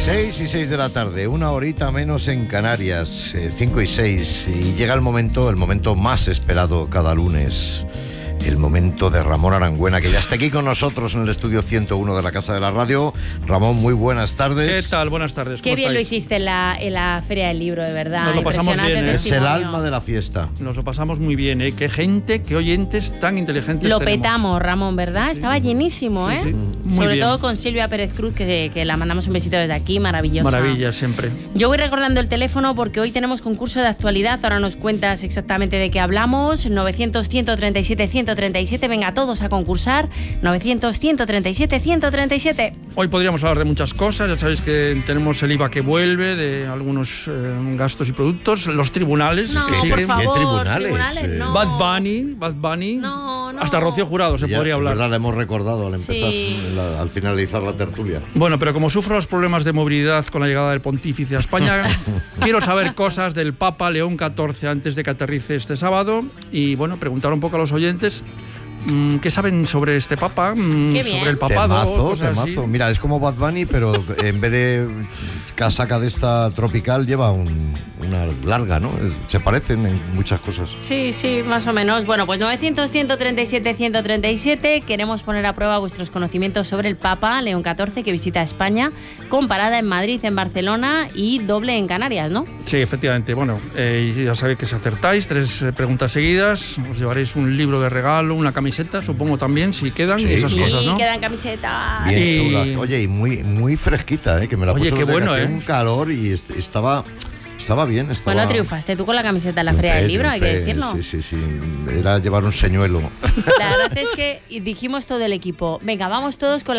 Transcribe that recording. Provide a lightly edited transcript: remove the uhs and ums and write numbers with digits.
6:06 de la tarde, una horita menos en Canarias, 5:06, y llega el momento más esperado cada lunes, el momento de Ramón Arangüena, que ya está aquí con nosotros en el estudio 101 de la Casa de la Radio. Ramón, muy buenas tardes. ¿Qué tal? Buenas tardes. Qué bien lo hiciste en la Feria del Libro, de verdad. Nos lo pasamos bien, ¿eh? Es el alma de la fiesta. Nos lo pasamos muy bien, ¿eh? Qué gente, qué oyentes tan inteligentes Lo tenemos. petamos, Ramón, ¿verdad? Sí. Estaba llenísimo, ¿eh? Sí, sí. Muy Sobre bien. todo con Silvia Pérez Cruz, que la mandamos un besito desde aquí, maravillosa. Maravilla, siempre. Yo voy recordando el teléfono porque hoy tenemos concurso de actualidad. Ahora nos cuentas exactamente de qué hablamos. 900-137-137. Venga, todos a concursar. 900-137-137. Hoy podríamos hablar de muchas cosas. Ya sabéis que tenemos el IVA que vuelve, de algunos gastos y productos, los tribunales. No, que por siguen. favor. ¿Qué tribunales? No. Bad Bunny. No. Hasta Rocío Jurado se Ya, podría hablar. ¿verdad? Le hemos recordado al empezar, Sí. al finalizar la tertulia. Bueno, pero como sufro los problemas de movilidad con la llegada del pontífice a España, quiero saber cosas del Papa León XIV antes de que aterrice este sábado y, bueno, preguntar un poco a los oyentes qué saben sobre este Papa, Qué bien. sobre el papado. cosas así. Temazo. Mira, es como Bad Bunny, pero en vez de casaca de esta tropical lleva una larga, ¿no? Se parecen en muchas cosas. Sí, más o menos. Bueno, pues 900-137-137. Queremos poner a prueba vuestros conocimientos sobre el Papa León XIV, que visita España, con parada en Madrid, en Barcelona y doble en Canarias, ¿no? Sí, efectivamente. Bueno, ya sabéis que si acertáis 3 preguntas seguidas, os llevaréis un libro de regalo, una camiseta, supongo también, si quedan, Sí, y esas Sí, cosas, ¿no? quedan camisetas. Bien Y- chula. Oye, y muy fresquita, que me la Oye, puse qué el otro día, bueno, que hacía ¿eh? un calor y estaba bien. Bueno, triunfaste tú con la camiseta en la Feria del Libro, hay que decirlo. Sí. Era llevar un señuelo. La verdad es que dijimos todo el equipo, venga, vamos todos con la